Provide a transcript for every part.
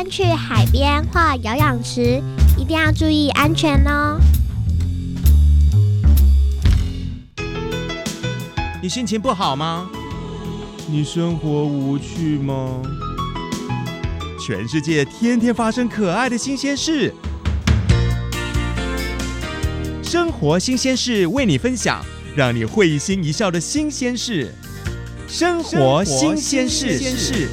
去海边或游泳池，一定要注意安全哦。 你心情不好吗？你生活无趣吗？全世界天天发生可爱的新鲜事，生活新鲜事为你分享，让你会心一笑的新鲜事。生活新鲜事。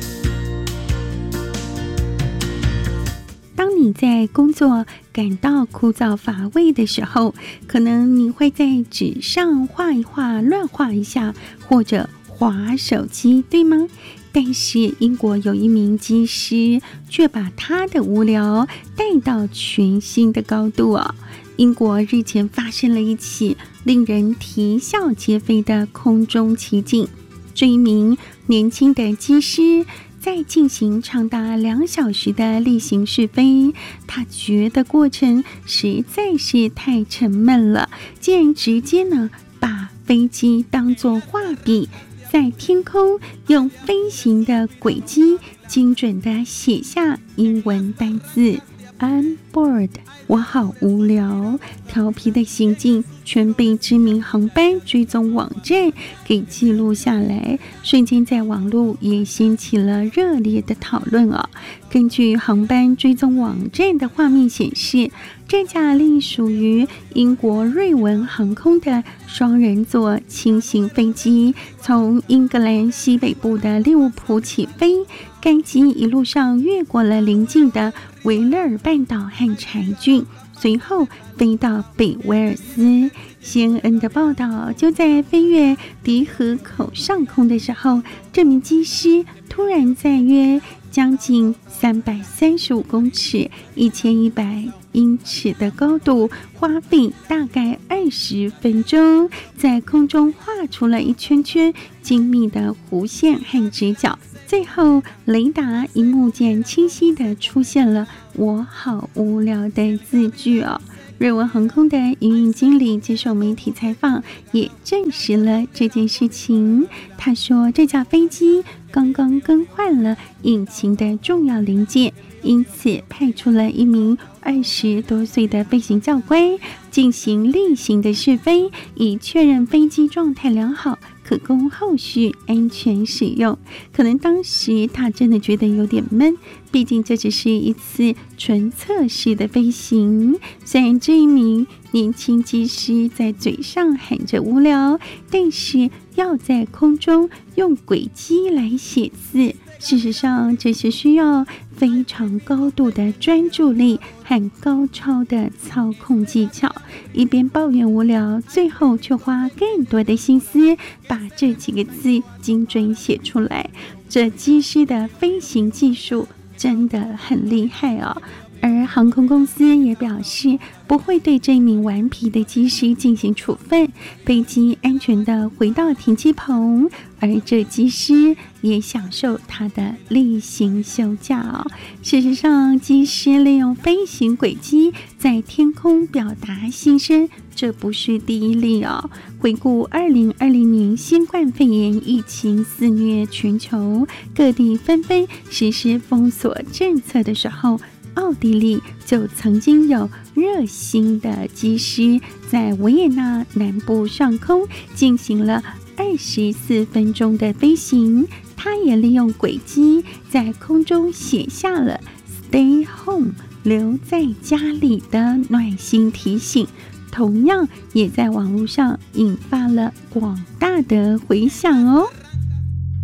当你在工作感到枯燥乏味的时候，可能你会在纸上画一画，乱画一下，或者滑手机，对吗？但是英国有一名技师却把他的无聊带到全新的高度哦。英国日前发生了一起令人啼笑皆非的空中奇景。这一名年轻的机师在进行长达2小时的例行试飞，他觉得过程实在是太沉闷了，竟然直接把飞机当作画笔，在天空用飞行的轨迹精准地写下英文单字 I'm bored， 我好无聊。调皮的行径全被知名航班追踪网站给记录下来，瞬间在网络也掀起了热烈的讨论哦。根据航班追踪网站的画面显示，这架隶属于英国瑞文航空的双人座轻型飞机从英格兰西北部的利物浦起飞，该机一路上越过了邻近的维勒尔半岛和柴郡，随后飞到北威尔斯。CNN 的报道，就在飞越迪河口上空的时候，这名机师突然在约将近335公尺1100英尺的高度，花费大概20分钟，在空中画出了一圈圈精密的弧线和直角。最后雷达荧幕间清晰地出现了我好无聊的字句哦。瑞文航空的营运经理接受媒体采访，也证实了这件事情。他说，这架飞机刚刚更换了引擎的重要零件，因此派出了一名20多岁的飞行教官进行例行的试飞，以确认飞机状态良好，可供后续安全使用。可能当时他真的觉得有点闷，毕竟这只是一次纯测试的飞行。虽然这一名年轻机师在嘴上喊着无聊，但是要在空中用轨迹来写字，事实上这是需要非常高度的专注力和高超的操控技巧。一边抱怨无聊，最后却花更多的心思把这几个字精准写出来。这机师的飞行技术真的很厉害哦。而航空公司也表示不会对这名顽皮的机师进行处分，飞机安全地回到停机棚，而这机师也享受他的例行休假哦。事实上，机师利用飞行轨迹在天空表达心声，这不是第一例哦。回顾2020年新冠肺炎疫情肆虐全球，各地纷纷实施封锁政策的时候，奥地利就曾经有热心的机师在维也纳南部上空进行了24分钟的飞行，他也利用轨迹在空中写下了 Stay home 留在家里的暖心提醒，同样也在网络上引发了广大的回响哦。